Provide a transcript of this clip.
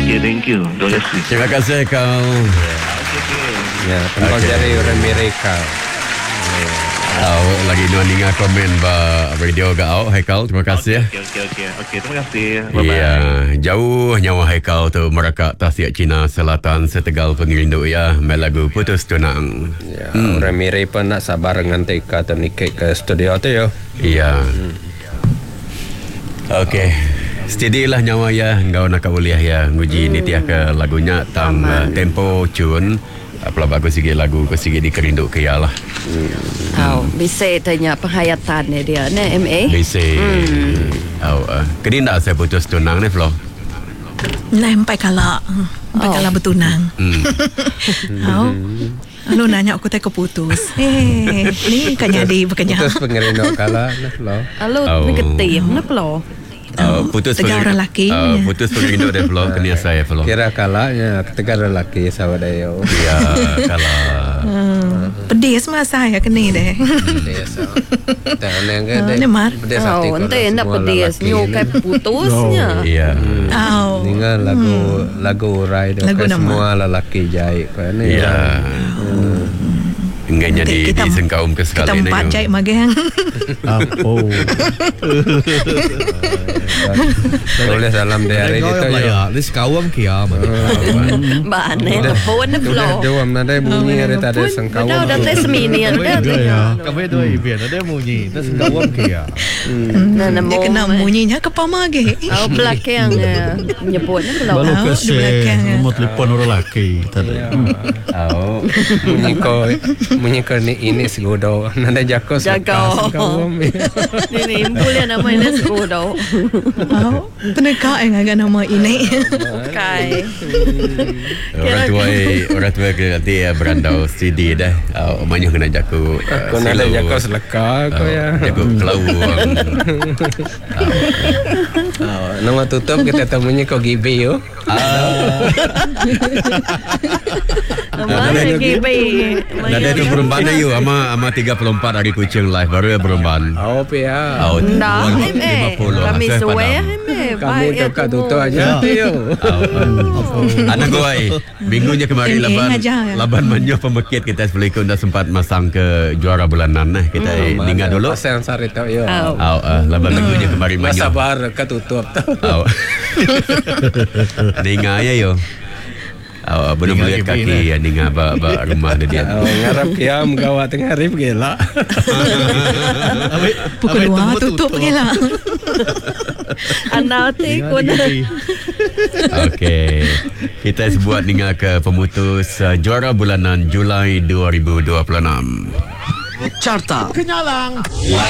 Okay, thank you. Terima kasih. Terima kasih kau. Ya, tempat dari orang mereka. Lagi dua ninga komen ba radio gao Haikal, terima kasih. Okey, terima kasih. Ya, jauh nyawa Haikal tu merakak Tasik Cina Selatan Setegal Pengerindu ya, melagu Putus Tunang. Ya, orang mereka pun nak sabar dengan TK atau nikah ke studio tu ya. Iya. Okey. Steady lah nyawa ya, engkau nak kuliah ya, nguji nitiah ke lagunya tam tempo cun. Apalah bagus sikit lagu ke sikit dikerindu ke ya lah. Bisa tanya penghayatan dia ni MA. Bisa. Kedina saya putus tunang ni Flo. Sampai kala bertunang. Lu nanya aku tak keputus. Ni kan jadi bekerja. Putus pengerino kala nak lo. Lalu negatif nak lo. Putus tegar lelaki. Putus pengerindu dia Flo, kena saya Flo. Kira kalanya tegar lelaki sahabat dia. Ya, kala. Pedis masa saya kena deh. Pedis. Tak neng ke deh. Pedis hati kau. Ente nak pedis nyukai putusnya. Iya. Dengan lagu urai dia semua lelaki jahit kan ni. Iya. Enggak jadi di sengkaum ke sekali ni. Kita 4 jahit magang. Boleh salam dari itu ya. Ini sekawam kia. Bane pun flow. Dia ada bunyi ada tadi sengkawam. Dah teh semini ada. Kami dua ibian ada bunyi. Itu sekawam kia. Dia kena bunyinya ke pamage. Belakang nyebutnya flow. Baru kasi nomor telefon orang lelaki tadi. Bunyi kau ni ini segudo. Nada jako sengkawam. Ini impulnya nama ini segudo. Peneka yang agak nama ini. Kai. Orang tua ke dia berandau CD dah. Banyak kena jaku. Kau nak jako selaka kau ya. Jaku kelawang. Nama tutup kita temunya kau gibi yo. Mana gibi? Nada itu berumban you ama 34 hari kucing live baru ya berumban. Pia. Dah, kami suwe. Kamu dekat tutup aja yo. Anak gue minggunya kemarin laban manyo pemekit kita sebelikun dah sempat masang ke juara bulanan kita ningat dulu. Pasang sari tau yo. Laban minggunya kemarin manyo. Sabar ketutup tau. Ningat ya yo. Belum melihat kaki ya dengan rumah dia. Ngarap kiam gawat tengah hari gila. Pukul 2 tutup gila. Anak tikun. Okey. Kita buat dengan ke pemutus juara bulanan Julai 2026. Carta Kenyalang.